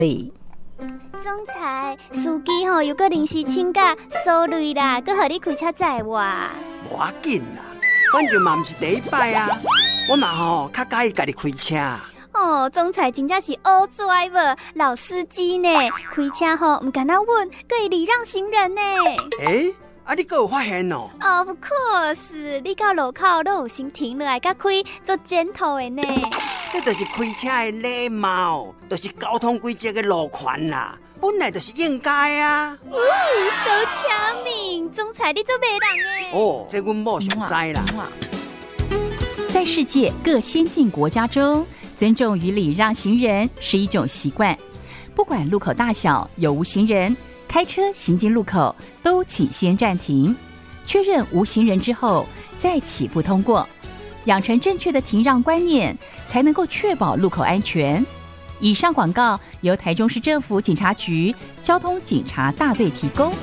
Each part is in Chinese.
总裁，司机吼有个临时请假，sorry啦，搁互你开车载我。 无要紧啦，反正嘛毋是第一摆啊，我嘛吼较介意家己开车。 哦，总裁真正是 all driver 老司机呢，开车吼唔敢那稳，搁会礼让行人呢。 你搁有发现哦 ？Of course， 你到路口都有先停落来，甲开做gentle的呢。 这就是开车的礼貌，就是交通规则的路权啦，本来就是应该啊。 So charming， 总裁你做媒人诶。 这阮某上知啦。 在世界各先进国家中，尊重与礼让行人是一种习惯，不管路口大小有无行人，开车行经路口都请先暂停，确认无行人之后再起步通过，养成正确的停让观念，才能够确保路口安全。以上广告由台中市政府警察局交通警察大队提供。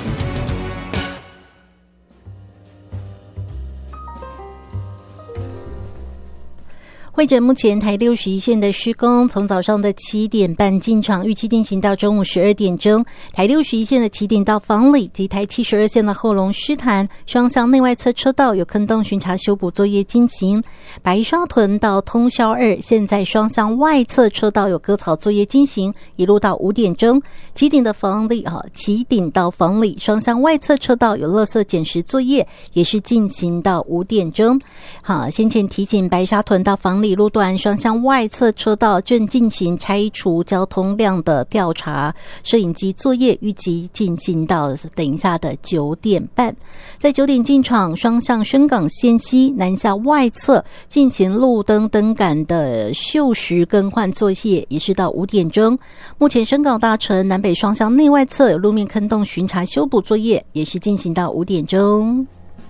会诊目前台61线的施工，从早上的7点半进场，预期进行到中午12点钟。台61线的起点到房里及台72线的后龙狮潭双向内外侧车道有坑洞巡查修补作业进行。白沙屯到通霄2现在双向外侧车道有割草作业进行，一路到5点钟。起点到房里双向外侧车道有垃圾捡拾作业，也是进行到5点钟。先前提醒白沙屯到房里路段双向外侧车道正进行拆除交通量的调查，摄影机作业预计进行到等一下的9点半。在9点进场，双向深港线西南下外侧进行路灯灯杆的锈蚀更换作业，也是到5点钟。目前深港大城南北双向内外侧有路面坑洞巡查修补作业，也是进行到5点钟。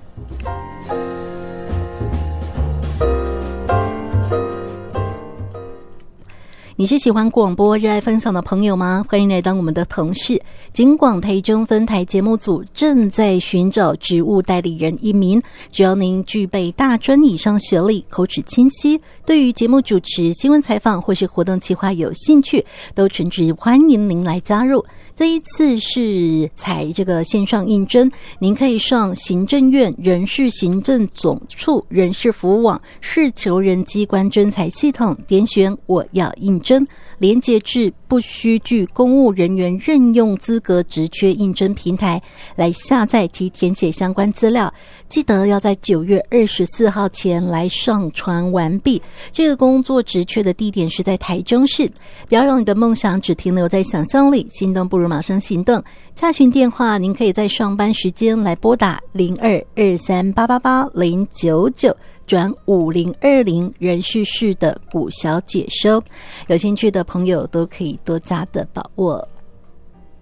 你是喜欢广播热爱分享的朋友吗？欢迎来当我们的同事。警广台中分台节目组正在寻找职务代理人1名，只要您具备大专以上学历，口齿清晰，对于节目主持、新闻采访或是活动企划有兴趣，都诚挚欢迎您来加入。这一次是采这个线上应征，您可以上行政院人事行政总处人事服务网市求人机关征才系统，点选我要应征，连结至不需具公务人员任用资格职缺应征平台来下载及填写相关资料，记得要在9月24号前来上传完毕。这个工作职缺的地点是在台中市，不要让你的梦想只停留在想象里，心动不如马上行动。洽询电话您可以在上班时间来拨打0223888099转5020人事室的古小姐收，有兴趣的朋友都可以多加的把握。